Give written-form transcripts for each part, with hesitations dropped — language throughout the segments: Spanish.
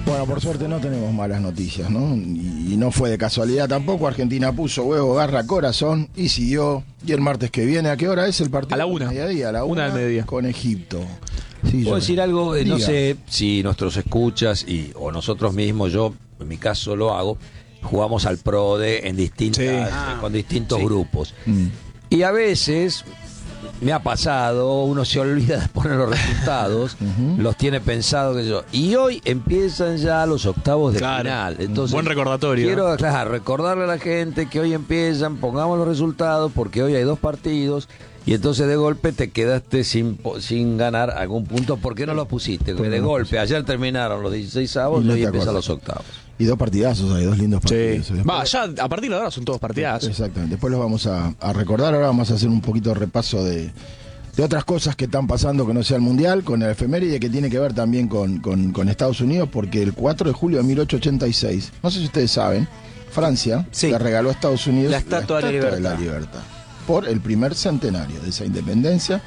Bueno, por suerte no tenemos malas noticias, ¿no? Y no fue de casualidad tampoco. Argentina puso huevo, garra, corazón y siguió. Y el martes que viene, ¿a qué hora es el partido? A la 1. Mediodía, a la 1 del mediodía. con Egipto. Sí, ¿Puedo decir algo? No Diga. sé si nuestros escuchas o nosotros mismos, yo en mi caso lo hago, jugamos al PRODE en distintas, con distintos grupos. Y a veces me ha pasado, uno se olvida de poner los resultados, los tiene pensado que yo. Y hoy empiezan ya los octavos de final. Entonces, buen recordatorio. Quiero recordarle a la gente que hoy empiezan, pongamos los resultados, porque hoy hay 2 partidos. Y entonces de golpe te quedaste sin ganar algún punto. ¿Por qué no los pusiste? Porque de golpe, ayer terminaron los 16avos y hoy empiezan los octavos. Y 2 partidazos, hay 2 lindos partidos. Sí. Ya a partir de ahora son todos partidazos. Exactamente, después los vamos a recordar. Ahora vamos a hacer un poquito de repaso de otras cosas que están pasando que no sea el Mundial, con el efeméride que tiene que ver también con Estados Unidos, porque el 4 de julio de 1886, no sé si ustedes saben, Francia le regaló a Estados Unidos la Estatua de la Libertad por el primer centenario de esa independencia.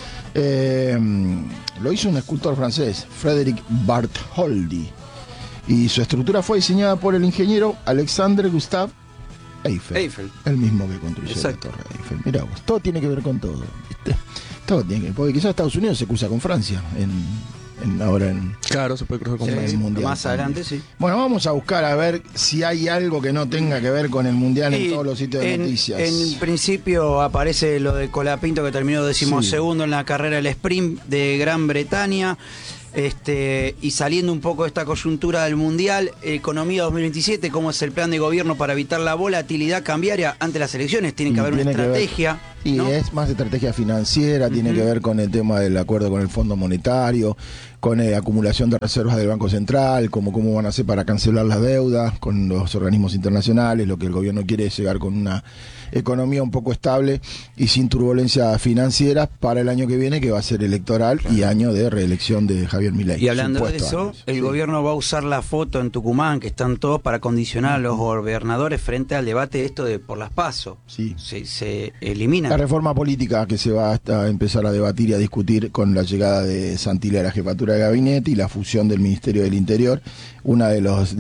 Lo hizo un escultor francés, Frédéric Bartholdi, y su estructura fue diseñada por el ingeniero Alexandre Gustave Eiffel, el mismo que construyó la Torre Eiffel. Mirá vos, todo tiene que ver con todo, ¿viste? Todo tiene que ver, porque quizás Estados Unidos se cruza con Francia Claro, se puede cruzar con el Mundial. Más adelante, sí. Bueno, vamos a buscar a ver si hay algo que no tenga que ver con el Mundial en todos los sitios de noticias. En principio aparece lo de Colapinto, que terminó 12º en la carrera del sprint de Gran Bretaña. Y saliendo un poco de esta coyuntura del Mundial, Economía 2027, ¿cómo es el plan de gobierno para evitar la volatilidad cambiaria ante las elecciones? Tiene que haber una estrategia. Y ¿no? es más estrategia financiera, tiene que ver con el tema del acuerdo con el Fondo Monetario, con acumulación de reservas del Banco Central, cómo van a hacer para cancelar las deudas con los organismos internacionales. Lo que el gobierno quiere es llegar con una economía un poco estable y sin turbulencias financieras para el año que viene, que va a ser electoral y año de reelección de Javier Milei. Y hablando de eso, el gobierno va a usar la foto en Tucumán, que están todos, para condicionar a los gobernadores frente al debate de esto de por las PASO. Sí. Se elimina. La reforma política que se va a empezar a debatir y a discutir con la llegada de Santilli a la jefatura de gabinete y la fusión del Ministerio del Interior. Una de los